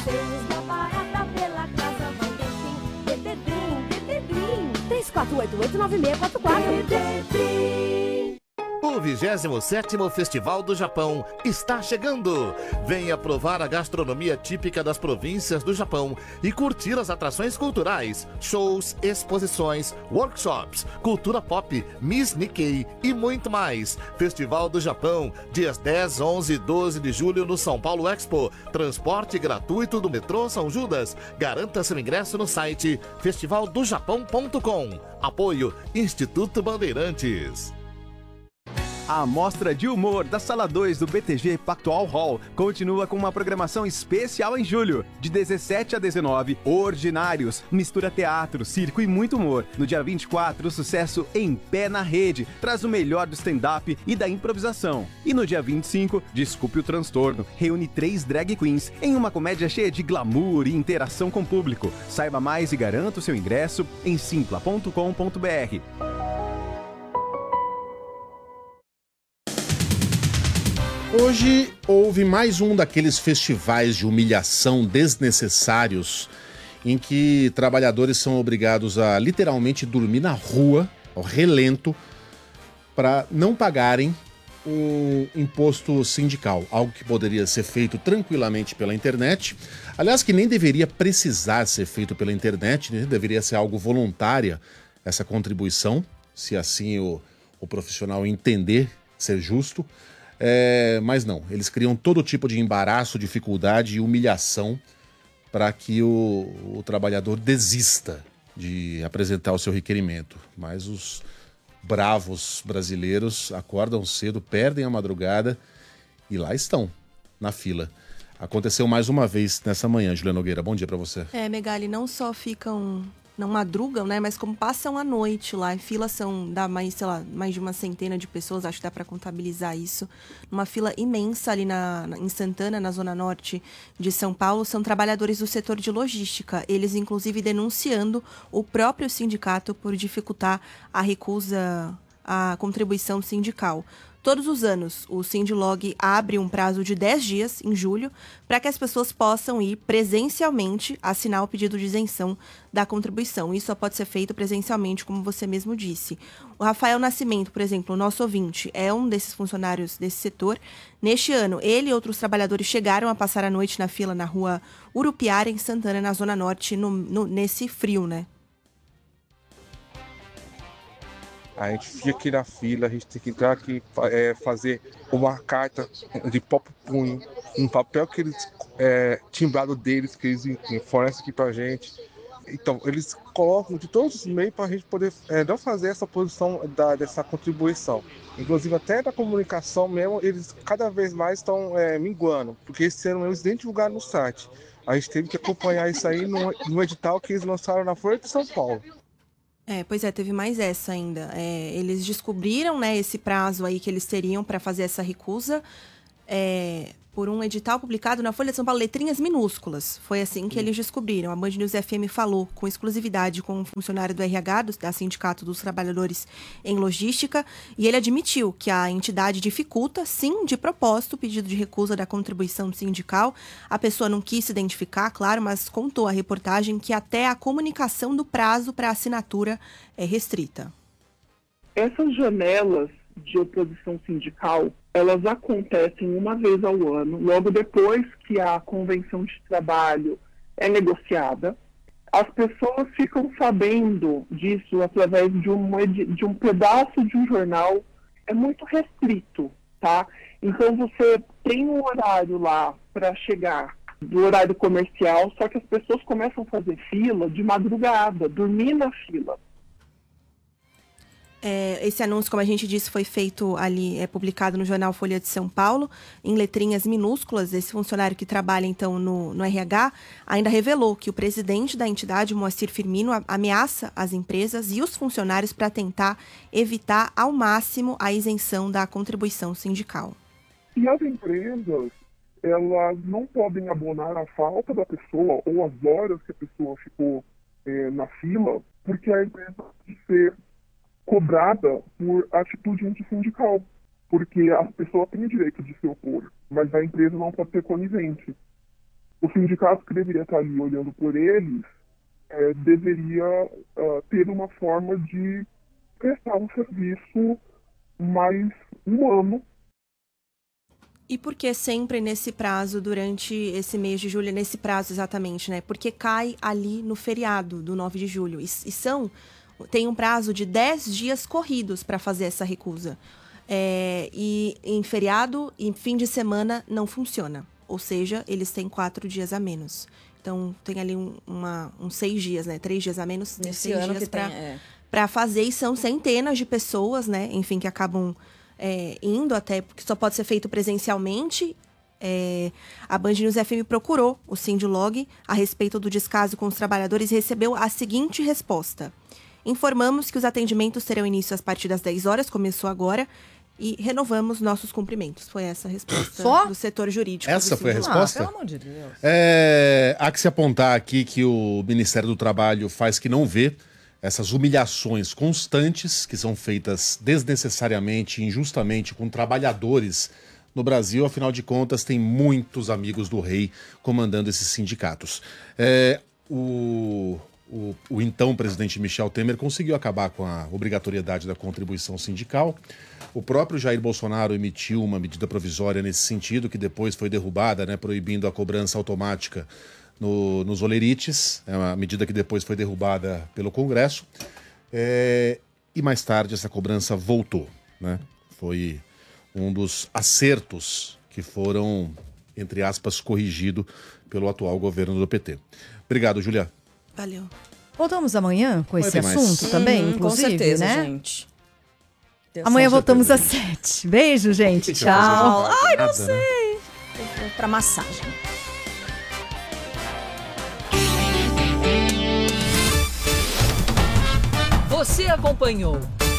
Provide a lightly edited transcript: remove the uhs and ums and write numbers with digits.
Passeios da barata pela casa vão ter fim. DDDrim, 3488-9644. DDDrim. O 27º Festival do Japão está chegando. Venha provar a gastronomia típica das províncias do Japão e curtir as atrações culturais, shows, exposições, workshops, cultura pop, Miss Nikkei e muito mais. Festival do Japão, dias 10, 11 e 12 de julho no São Paulo Expo. Transporte gratuito do metrô São Judas. Garanta seu ingresso no site festivaldojapão.com. Apoio Instituto Bandeirantes. A Mostra de Humor da Sala 2 do BTG Pactual Hall continua com uma programação especial em julho. De 17 a 19, Ordinários, mistura teatro, circo e muito humor. No dia 24, o sucesso Em Pé na Rede traz o melhor do stand-up e da improvisação. E no dia 25, Desculpe o Transtorno, reúne 3 drag queens em uma comédia cheia de glamour e interação com o público. Saiba mais e garanta o seu ingresso em simpla.com.br. Hoje houve mais um daqueles festivais de humilhação desnecessários em que trabalhadores são obrigados a literalmente dormir na rua, ao relento, para não pagarem um imposto sindical, algo que poderia ser feito tranquilamente pela internet, aliás, que nem deveria precisar ser feito pela internet, né? Deveria ser algo voluntária essa contribuição, se assim o profissional entender ser justo. Mas não, eles criam todo tipo de embaraço, dificuldade e humilhação para que o trabalhador desista de apresentar o seu requerimento. Mas os bravos brasileiros acordam cedo, perdem a madrugada e lá estão, na fila. Aconteceu mais uma vez nessa manhã, Juliana Nogueira. Bom dia para você. Megali, não só ficam... não madrugam, né? Mas como passam a noite lá. Em fila dá mais, sei lá, mais de uma centena de pessoas, acho que dá para contabilizar isso. Uma fila imensa ali em Santana, na zona norte de São Paulo, são trabalhadores do setor de logística. Eles, inclusive, denunciando o próprio sindicato por dificultar a recusa à contribuição sindical. Todos os anos, o Sindilog abre um prazo de 10 dias, em julho, para que as pessoas possam ir presencialmente assinar o pedido de isenção da contribuição. Isso só pode ser feito presencialmente, como você mesmo disse. O Rafael Nascimento, por exemplo, o nosso ouvinte, é um desses funcionários desse setor. Neste ano, ele e outros trabalhadores chegaram a passar a noite na fila na rua Urupiara, em Santana, na Zona Norte, nesse frio, né? A gente fica aqui na fila, a gente tem que entrar aqui, fazer uma carta de próprio punho, um papel que eles, timbrado deles, que eles fornecem aqui pra gente. Então, eles colocam de todos os meios para a gente poder não fazer essa posição dessa contribuição. Inclusive, até da comunicação mesmo, eles cada vez mais estão minguando, porque esse ano eles nem divulgaram no site. A gente teve que acompanhar isso aí no edital que eles lançaram na Folha de São Paulo. Pois é, teve mais essa ainda. Eles descobriram, né, esse prazo aí que eles teriam para fazer essa recusa por um edital publicado na Folha de São Paulo, letrinhas minúsculas. Foi assim que eles descobriram. A Band News FM falou com exclusividade com um funcionário do RH, da Sindicato dos Trabalhadores em Logística, e ele admitiu que a entidade dificulta, sim, de propósito, o pedido de recusa da contribuição sindical. A pessoa não quis se identificar, claro, mas contou à reportagem que até a comunicação do prazo para assinatura é restrita. Essas janelas de oposição sindical, elas acontecem uma vez ao ano, logo depois que a convenção de trabalho é negociada. As pessoas ficam sabendo disso através de um pedaço de um jornal, é muito restrito, tá? Então você tem um horário lá para chegar do horário comercial, só que as pessoas começam a fazer fila de madrugada, dormir na fila. Esse anúncio, como a gente disse, foi feito ali, publicado no jornal Folha de São Paulo, em letrinhas minúsculas. Esse funcionário que trabalha, então, no RH, ainda revelou que o presidente da entidade, Moacir Firmino, ameaça as empresas e os funcionários para tentar evitar ao máximo a isenção da contribuição sindical. E as empresas, elas não podem abonar a falta da pessoa ou as horas que a pessoa ficou na fila, porque a empresa pode ser cobrada por atitude antissindical, porque a pessoa tem o direito de se opor, mas a empresa não pode ser conivente. o sindicato que deveria estar ali olhando por eles deveria ter uma forma de prestar um serviço mais humano. E por que sempre nesse prazo, durante esse mês de julho, nesse prazo exatamente, né? Porque cai ali no feriado do 9 de julho. Tem um prazo de 10 dias corridos para fazer essa recusa. E em feriado, em fim de semana, não funciona. Ou seja, eles têm 4 dias a menos. Então, tem ali uns 6 dias, né? 3 dias a menos, Nesse 6 ano dias que para fazer. E são centenas de pessoas, né? Enfim, que acabam indo até, porque só pode ser feito presencialmente. A Band News FM procurou o Sindilog a respeito do descaso com os trabalhadores e recebeu a seguinte resposta. Informamos que os atendimentos terão início a partir das 10 horas, começou agora, e renovamos nossos cumprimentos. Foi essa a resposta do setor jurídico. Essa foi a resposta? Pelo amor de Deus. Há que se apontar aqui que o Ministério do Trabalho faz que não vê essas humilhações constantes que são feitas desnecessariamente, injustamente com trabalhadores no Brasil. Afinal de contas, tem muitos amigos do rei comandando esses sindicatos. O então presidente Michel Temer conseguiu acabar com a obrigatoriedade da contribuição sindical. O próprio Jair Bolsonaro emitiu uma medida provisória nesse sentido, que depois foi derrubada, né, proibindo a cobrança automática nos olerites. É uma medida que depois foi derrubada pelo Congresso. E mais tarde essa cobrança voltou, né? Foi um dos acertos que foram, entre aspas, corrigido pelo atual governo do PT. Obrigado, Julia. Valeu. Voltamos amanhã com esse mais. assunto também, inclusive, com certeza, né? gente. Amanhã voltamos às 7. Beijo, gente. Tchau. Ai, não sei. Pra massagem. Você acompanhou